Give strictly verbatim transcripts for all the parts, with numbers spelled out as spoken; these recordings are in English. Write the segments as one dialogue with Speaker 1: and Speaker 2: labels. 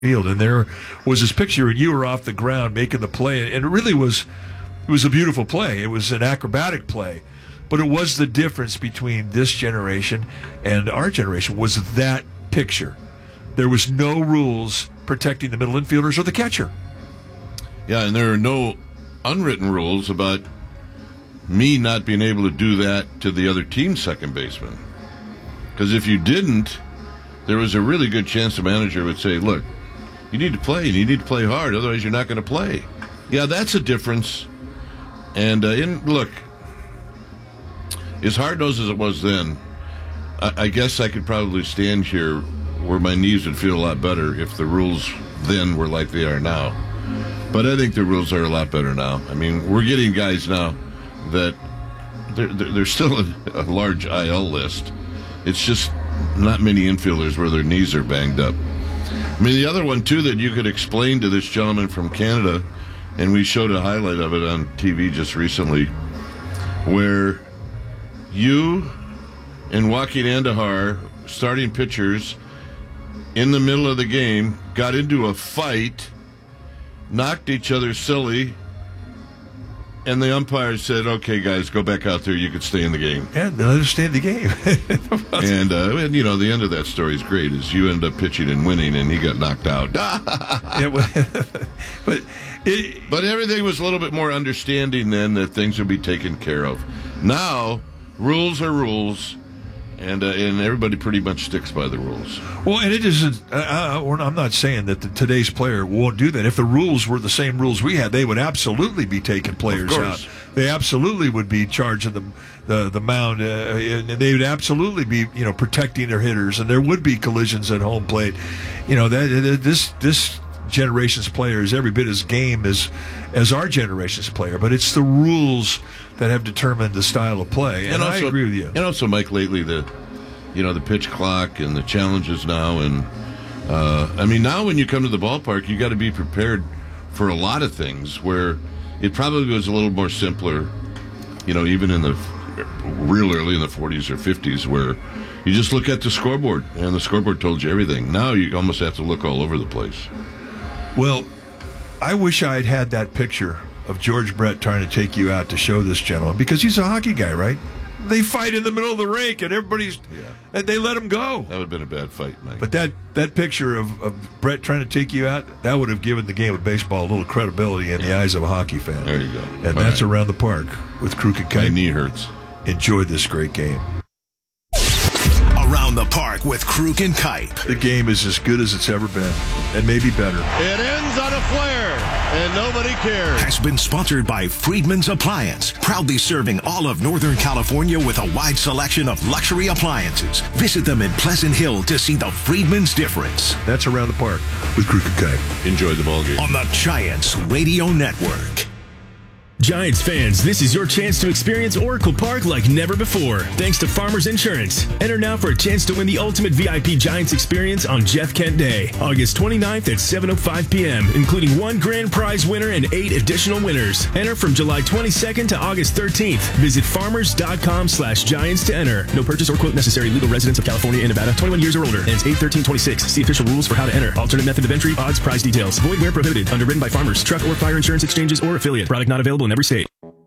Speaker 1: field, and there was this picture, and you were off the ground making the play, and it really was, it was a beautiful play. It was an acrobatic play, but it was the difference between this generation and our generation was that picture. There was no rules protecting the middle infielders or the catcher.
Speaker 2: Yeah, and there are no unwritten rules about me not being able to do that to the other team's second baseman. Because if you didn't, there was a really good chance the manager would say, look, you need to play, and you need to play hard, otherwise you're not going to play. Yeah, that's a difference. And, uh, in look, as hard-nosed as it was then, I, I guess I could probably stand here where my knees would feel a lot better if the rules then were like they are now. But I think the rules are a lot better now. I mean, we're getting guys now that there, there, there's still a, a large I L list. It's just not many infielders where their knees are banged up. I mean, the other one, too, that you could explain to this gentleman from Canada, and we showed a highlight of it on T V just recently, where you and Joaquin Andujar, starting pitchers, in the middle of the game, got into a fight, knocked each other silly, and the umpire said, okay, guys, go back out there. You can stay in the game.
Speaker 1: And they understand the game.
Speaker 2: and, uh, and, you know, the end of that story is great, is you end up pitching and winning, and he got knocked out.
Speaker 1: yeah, well, but, it,
Speaker 2: but everything was a little bit more understanding then that things would be taken care of. Now, rules are rules. And uh, and everybody pretty much sticks by the rules.
Speaker 1: Well, and it isn't. Uh, I'm not saying that the, today's player won't do that. If the rules were the same rules we had, they would absolutely be taking players out. They absolutely would be charging the the, the mound, uh, and they would absolutely be, you know, protecting their hitters, and there would be collisions at home plate. You know, that this this generation's player is every bit as game as as our generation's player, but it's the rules that have determined the style of play, and, and also, I agree with you.
Speaker 2: And also, Mike, lately the, you know, the pitch clock and the challenges now, and uh, I mean, now when you come to the ballpark, you got to be prepared for a lot of things. Where it probably was a little more simpler, you know, even in the real early in the forties or fifties, where you just look at the scoreboard and the scoreboard told you everything. Now you almost have to look all over the place.
Speaker 1: Well, I wish I'd had that picture of George Brett trying to take you out to show this gentleman, because he's a hockey guy, right? They fight in the middle of the rink, and everybody's yeah. and they let him go.
Speaker 2: That would have been a bad fight, Mike.
Speaker 1: But that, that picture of, of Brett trying to take you out, that would have given the game of baseball a little credibility in yeah. the eyes of a hockey fan.
Speaker 2: There you go.
Speaker 1: And
Speaker 2: All
Speaker 1: that's
Speaker 2: right.
Speaker 1: Around the Park with Kruk and Kite.
Speaker 2: My knee hurts.
Speaker 1: Enjoy this great game.
Speaker 3: Around the Park with Kruk and Kite.
Speaker 1: The game is as good as it's ever been, and maybe better.
Speaker 4: It ends on a flare, and nobody cares.
Speaker 3: Has been sponsored by Friedman's Appliance, proudly serving all of Northern California with a wide selection of luxury appliances. Visit them in Pleasant Hill to see the Friedman's difference.
Speaker 1: That's Around the Park with Kruk and Kite.
Speaker 2: Enjoy the ball game.
Speaker 3: On the Giants Radio Network.
Speaker 5: Giants fans, this is your chance to experience Oracle Park like never before, thanks to Farmers Insurance. Enter now for a chance to win the ultimate V I P Giants experience on Jeff Kent Day, August twenty-ninth at seven oh five p.m., including one grand prize winner and eight additional winners. Enter from July twenty-second to August thirteenth. Visit farmers.com slash giants to enter. No purchase or quote necessary. Legal residents of California and Nevada, twenty-one years or older. Ends eight thirteen twenty-six. See official rules for how to enter. Alternate method of entry, odds, prize details. Void where prohibited. Underwritten by Farmers, Truck or Fire Insurance Exchanges or affiliate. Product not available in every state.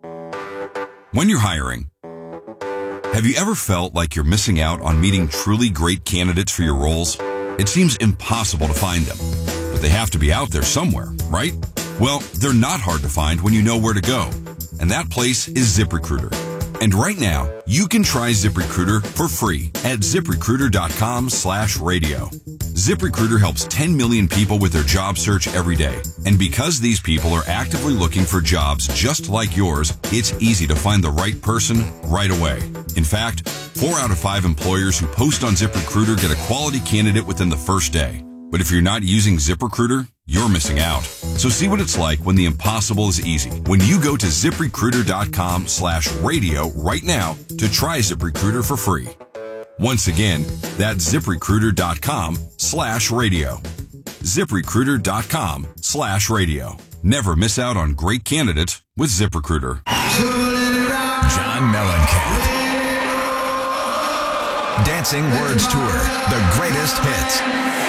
Speaker 6: When you're hiring, have you ever felt like you're missing out on meeting truly great candidates for your roles? It seems impossible to find them, but they have to be out there somewhere, right? Well, they're not hard to find when you know where to go, and that place is ZipRecruiter. And right now, you can try ZipRecruiter for free at ZipRecruiter.com slash radio. ZipRecruiter helps ten million people with their job search every day. And because these people are actively looking for jobs just like yours, it's easy to find the right person right away. In fact, four out of five employers who post on ZipRecruiter get a quality candidate within the first day. But if you're not using ZipRecruiter, you're missing out. So see what it's like when the impossible is easy. When you go to ZipRecruiter.com slash radio right now to try ZipRecruiter for free. Once again, that's ZipRecruiter.com slash radio. ZipRecruiter.com slash radio. Never miss out on great candidates with ZipRecruiter.
Speaker 3: John Mellencamp. Dancing Words Tour. The greatest hits.